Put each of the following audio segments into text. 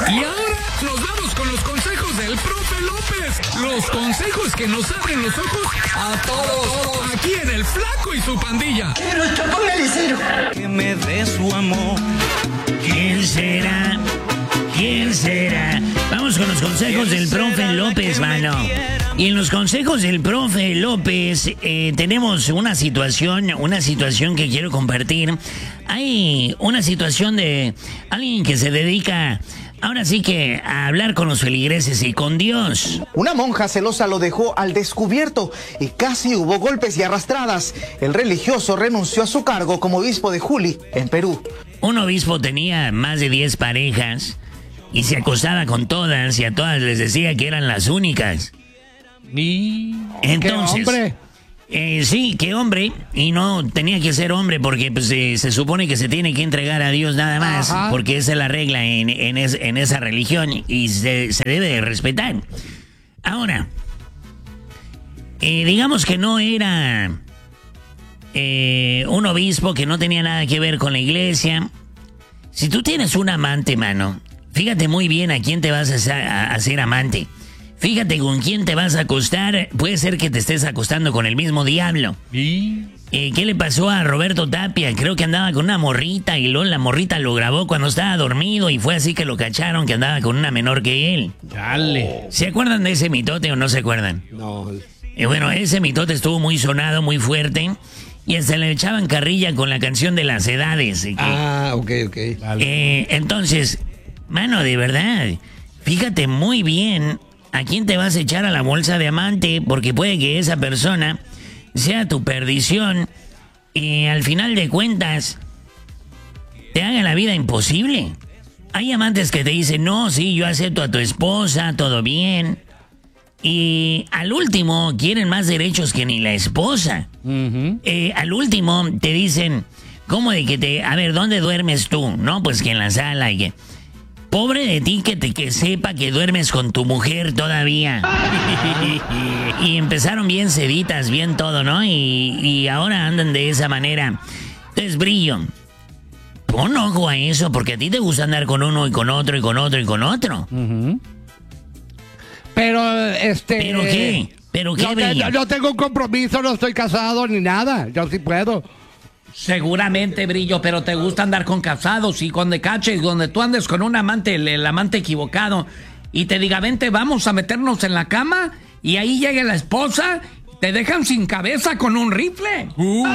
Y ahora nos vamos con los consejos del profe López. Los consejos que nos abren los ojos a todos. Aquí en El Flaco y su pandilla. Pero esto, póngale cero. Que me dé su amor. ¿Quién será? ¿Quién será? Vamos con los consejos del profe López, mano. Y en los consejos del profe López tenemos una situación que quiero compartir. Hay una situación de alguien que se dedica, ahora sí que, a hablar con los feligreses y con Dios. Una monja celosa lo dejó al descubierto y casi hubo golpes y arrastradas. El religioso renunció a su cargo como obispo de Juli, en Perú. Un obispo tenía más de 10 parejas y se acostaba con todas y a todas les decía que eran las únicas. Entonces, ¿qué hombre? Sí, qué hombre. Y no tenía que ser hombre porque pues, se supone que se tiene que entregar a Dios nada más. Ajá. Porque esa es la regla en esa religión y se debe de respetar. Ahora, digamos que no era un obispo, que no tenía nada que ver con la iglesia. Si tú tienes un amante, mano, fíjate muy bien a quién te vas a hacer amante. Fíjate con quién te vas a acostar. Puede ser que te estés acostando con el mismo diablo. ¿Y? ¿Qué le pasó a Roberto Tapia? Creo que andaba con una morrita y luego la morrita lo grabó cuando estaba dormido y fue así que lo cacharon que andaba con una menor que él. Dale. ¿Se acuerdan de ese mitote o no se acuerdan? No. Bueno, ese mitote estuvo muy sonado, muy fuerte. Y hasta le echaban carrilla con la canción de las edades. Ok. Entonces, mano, de verdad, fíjate muy bien a quién te vas a echar a la bolsa de amante, porque puede que esa persona sea tu perdición y al final de cuentas te haga la vida imposible. Hay amantes que te dicen, no, sí, yo acepto a tu esposa, todo bien. Y al último quieren más derechos que ni la esposa. Uh-huh. Al último te dicen, ¿cómo de que a ver, ¿dónde duermes tú? No, pues que en la sala y que... Pobre de ti que sepa que duermes con tu mujer todavía. Y empezaron bien seditas, bien todo, ¿no? Y ahora andan de esa manera. Entonces, Brillo, pon ojo a eso, porque a ti te gusta andar con uno y con otro y con otro y con otro. Uh-huh. Pero, ¿Pero qué? ¿Pero qué, Brillo? No tengo un compromiso, no estoy casado ni nada. Yo sí puedo. Seguramente, Brillo, pero te gusta andar con casados y cuando caches, donde tú andes con un amante, el amante equivocado, y te diga, vente, vamos a meternos en la cama, y ahí llegue la esposa, te dejan sin cabeza con un rifle.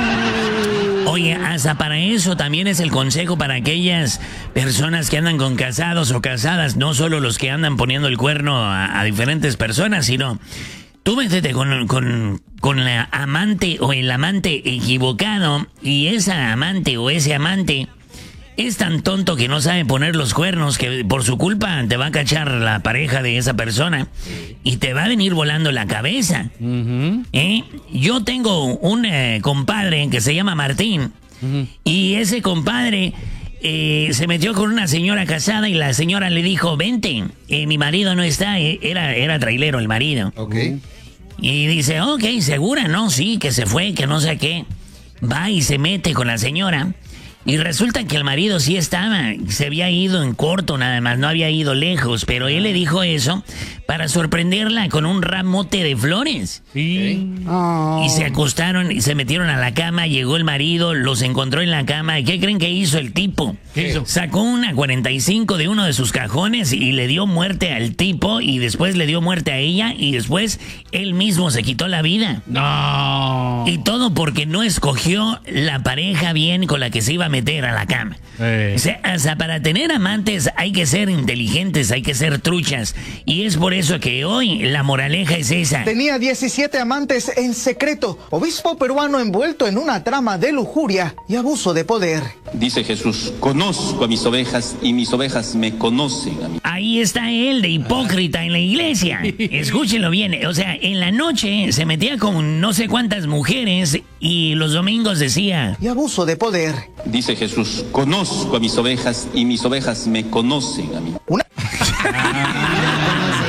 Oye, hasta para eso también es el consejo para aquellas personas que andan con casados o casadas, no solo los que andan poniendo el cuerno a diferentes personas, sino... Tú métete con la amante o el amante equivocado y esa amante o ese amante es tan tonto que no sabe poner los cuernos que por su culpa te va a cachar la pareja de esa persona y te va a venir volando la cabeza. Uh-huh. Yo tengo un compadre que se llama Martín. Uh-huh. Y ese compadre... se metió con una señora casada y la señora le dijo, vente, mi marido no está, era trailero el marido. Okay. Y dice, ok, ¿segura? No, sí, que se fue, que no sé qué. Va y se mete con la señora y resulta que el marido sí estaba, se había ido en corto nada más, no había ido lejos, pero él le dijo eso para sorprenderla con un ramote de flores. Sí. Oh. Y se acostaron y se metieron a la cama, llegó el marido, los encontró en la cama. ¿Y qué creen que hizo el tipo? ¿Qué hizo? Sacó una 45 de uno de sus cajones y le dio muerte al tipo y después le dio muerte a ella y después él mismo se quitó la vida. No. Y todo porque no escogió la pareja bien con la que se iba a meter a la cama. O sea, hasta para tener amantes hay que ser inteligentes, hay que ser truchas. Y es por eso que hoy la moraleja es esa. Tenía 17 amantes en secreto. Obispo peruano envuelto en una trama de lujuria y abuso de poder. Dice Jesús, conozco a mis ovejas y mis ovejas me conocen a mí. Ahí está él de hipócrita en la iglesia. Escúchenlo bien. O sea, en la noche se metía con no sé cuántas mujeres y los domingos decía... Y abuso de poder. Dice Jesús, conozco a mis ovejas y mis ovejas me conocen a mí.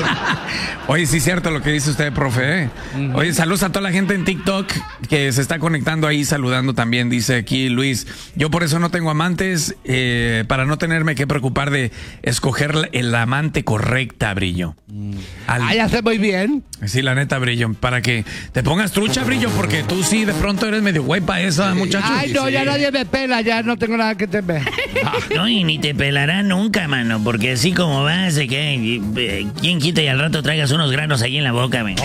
Oye, sí es cierto lo que dice usted, profe. Oye, saludos a toda la gente en TikTok que se está conectando ahí, saludando también. Dice aquí Luis, yo por eso no tengo amantes, para no tenerme que preocupar de escoger el amante correcta, Brillo. Ya sé muy bien. Sí, la neta, Brillo, para que te pongas trucha, Brillo, porque tú sí de pronto eres medio güey para esa, muchacho. Ay, no, ya nadie me pela, ya no tengo nada que temer. No, y ni te pelará nunca, mano, porque así como vas, ¿quién quita y al rato traigas unos granos ahí en la boca, man?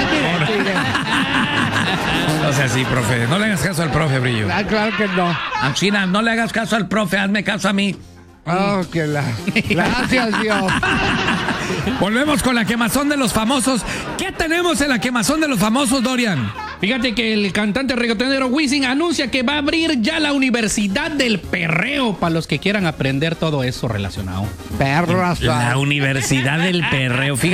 O sea, sí, profe, no le hagas caso al profe, Brillo. Claro que no. China, no le hagas caso al profe, hazme caso a mí. Gracias, Dios. Volvemos con la quemazón de los famosos. ¿Qué tenemos en la quemazón de los famosos, Dorian? Fíjate que el cantante reggaetonero Wisin anuncia que va a abrir ya la Universidad del Perreo para los que quieran aprender todo eso relacionado. Perro. La Universidad del Perreo. Fíjate.